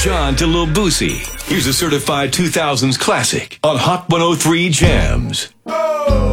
John to Lil Boosie. Here's a certified 2000s classic on Hot 103 Jams. Oh!